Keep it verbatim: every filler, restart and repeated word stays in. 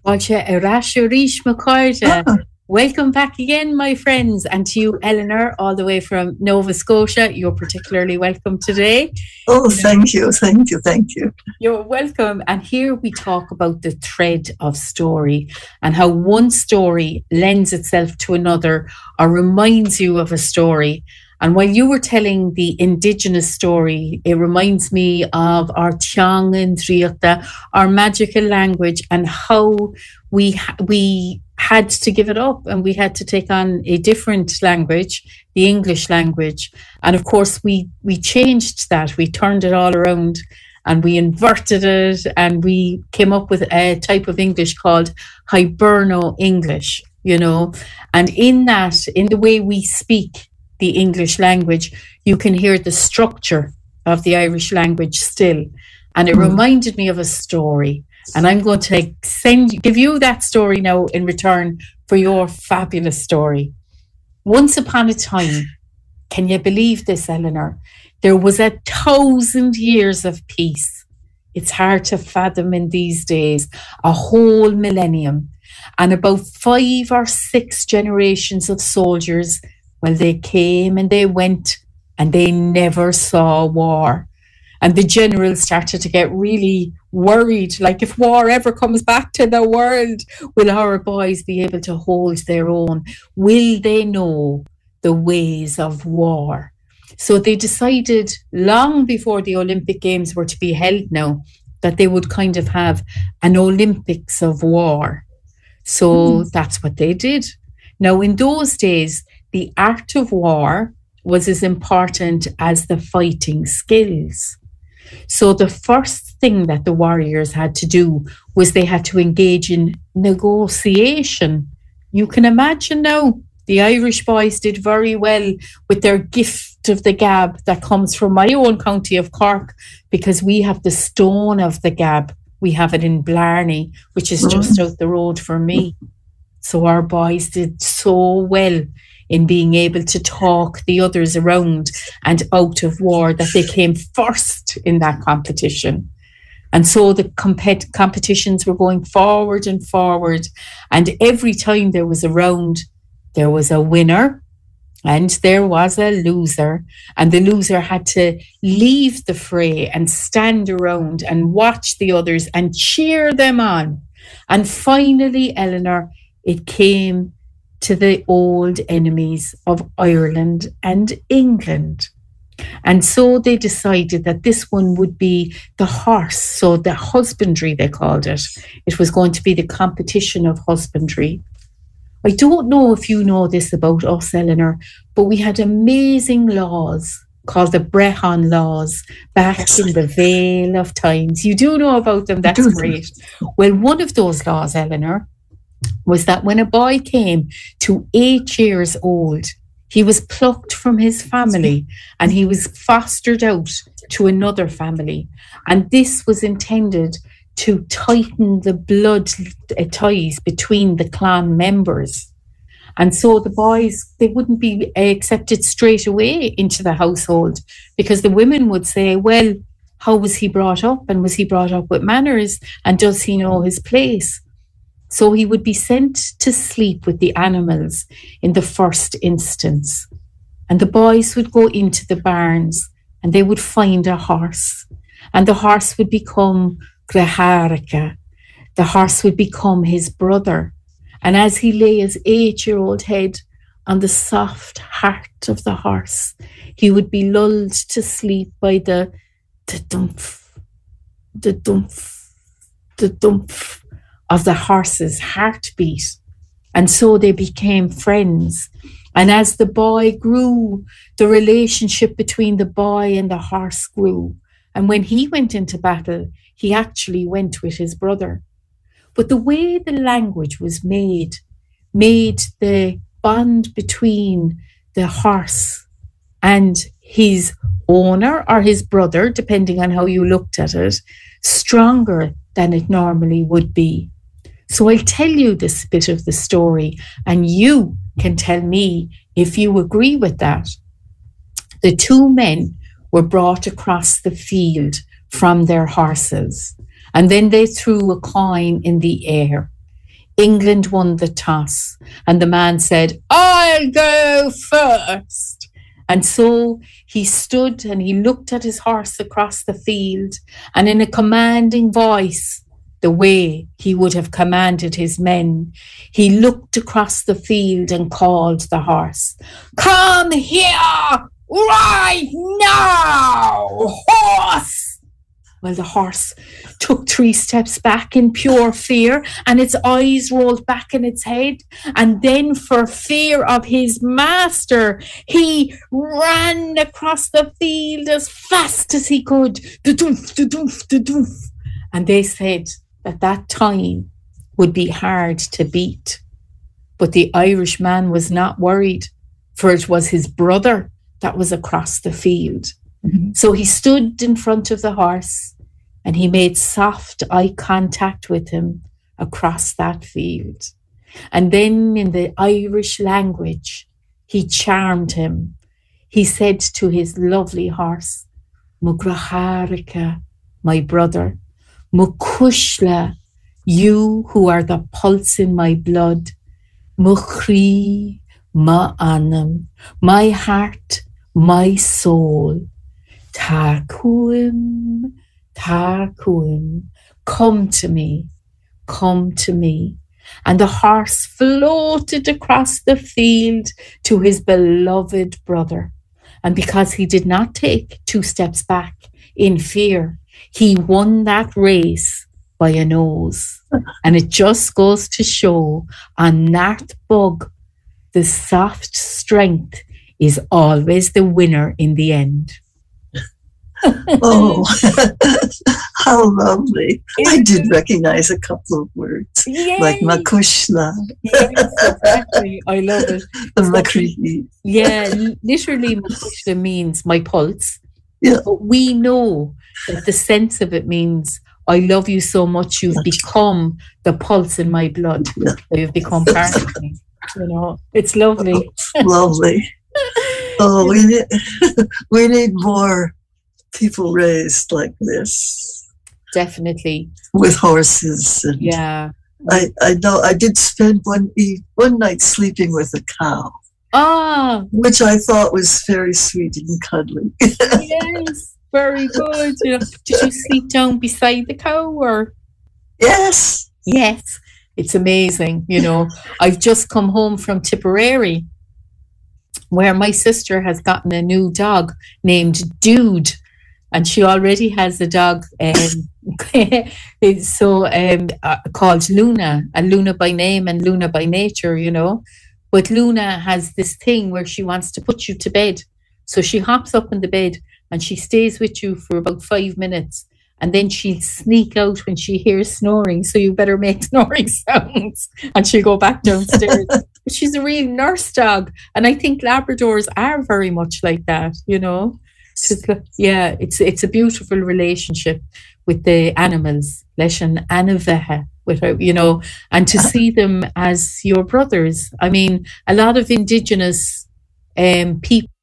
Fáilte a ráisiú rís mo cáirde. Ah, Welcome back again, my friends, and to you, Eleanor, all the way from Nova Scotia. You're particularly welcome today. oh, thank you, thank you, thank you. You're welcome. And here we talk about the thread of story and how one story lends itself to another or reminds you of a story. And while you were telling the Indigenous story, it reminds me of our Tiang and Driachta, our magical language, and how we ha- we had to give it up and we had to take on a different language, the English language. And of course, we we changed that. We turned it all around and we inverted it, and we came up with a type of English called Hiberno English, you know. And in that, in the way we speak the English language, you can hear the structure of the Irish language still. And it Mm. reminded me of a story. And I'm going to send give you that story now in return for your fabulous story. Once upon a time, can you believe this, Eleanor? There was a thousand years of peace. It's hard to fathom in these days, a whole millennium. And about five or six generations of soldiers, well, they came and they went and they never saw war. And the generals started to get really worried, like if war ever comes back to the world, will our boys be able to hold their own? Will they know the ways of war? So they decided long before the Olympic Games were to be held now that they would kind of have an Olympics of war. So Mm. that's what they did. Now, in those days, the art of war was as important as the fighting skills. So the first thing that the warriors had to do was they had to engage in negotiation. You can imagine now, the Irish boys did very well with their gift of the gab that comes from my own county of Cork, because we have the stone of the gab. We have it in Blarney, which is just out the road for me. So our boys did so well in being able to talk the others around and out of war that they came first in that competition. And so the compet- competitions were going forward and forward. And every time there was a round, there was a winner and there was a loser. And the loser had to leave the fray and stand around and watch the others and cheer them on. And finally, Eleanor, it came to the old enemies of Ireland and England. And so they decided that this one would be the horse. So the husbandry, they called it. It was going to be the competition of husbandry. I don't know if you know this about us, Eleanor, but we had amazing laws called the Brehon laws back Yes. in the Vale of Times. You do know about them. That's do. great. Well, one of those laws, Eleanor, was that when a boy came to eight years old, he was plucked from his family and he was fostered out to another family. And this was intended to tighten the blood ties between the clan members. And so the boys, they wouldn't be accepted straight away into the household, because the women would say, well, how was he brought up? And was he brought up with manners? And does he know his place? So he would be sent to sleep with the animals in the first instance. And the boys would go into the barns and they would find a horse. And the horse would become Graharika. The horse would become his brother. And as he lay his eight-year-old head on the soft heart of the horse, he would be lulled to sleep by the the dumph, the dumph, the dumph of the horse's heartbeat. And so they became friends. And as the boy grew, the relationship between the boy and the horse grew. And when he went into battle, he actually went with his brother. But the way the language was made, made the bond between the horse and his owner or his brother, depending on how you looked at it, stronger than it normally would be. So I'll tell you this bit of the story and you can tell me if you agree with that. The two men were brought across the field from their horses, and then they threw a coin in the air. England won the toss, and the man said, I'll go first. And so he stood and he looked at his horse across the field, and in a commanding voice, the way he would have commanded his men, he looked across the field and called the horse, Come here right now, horse! Well, the horse took three steps back in pure fear, and its eyes rolled back in its head. And then, for fear of his master, he ran across the field as fast as he could. Da-doof, da-doof, da-doof. And they said that that time would be hard to beat. But the Irishman was not worried, for it was his brother that was across the field. Mm-hmm. So he stood in front of the horse and he made soft eye contact with him across that field. And then in the Irish language, he charmed him. He said to his lovely horse, Mugracharika, my brother, Mukushla, you who are the pulse in my blood, Mukhri, ma anam, my heart, my soul, Takuim, Takuim, come to me, come to me. And the horse floated across the field to his beloved brother. And because he did not take two steps back in fear, he won that race by a nose. And it just goes to show on Nath Bug, the soft strength is always the winner in the end. Oh, how lovely. I did recognize a couple of words, Yay. Like Makushla. Yes, exactly. I love it. The Makri. Yeah, literally Makushla means my pulse. Yeah. But we know that the sense of it means I love you so much you've become the pulse in my blood. Yeah. You've become part of me. You know, it's lovely. Oh, lovely. Oh, we need, we need more people raised like this. Definitely. With horses. And yeah. I, I know I did spend one one night sleeping with a cow. Ah. Which I thought was very sweet and cuddly. Yes, very good. You know, did you sleep down beside the cow or? Yes. Yes. It's amazing. You know, I've just come home from Tipperary, where my sister has gotten a new dog named Dude. And she already has a dog, um, so um, uh, called Luna, and Luna by name and Luna by nature, you know. But Luna has this thing where she wants to put you to bed. So she hops up in the bed and she stays with you for about five minutes. And then she'll sneak out when she hears snoring. So you better make snoring sounds. And she'll go back downstairs. But she's a real nurse dog. And I think Labradors are very much like that, you know. Yeah, it's it's a beautiful relationship with the animals, leis an anavehe, without, you know, and to see them as your brothers. I mean, a lot of Indigenous um, people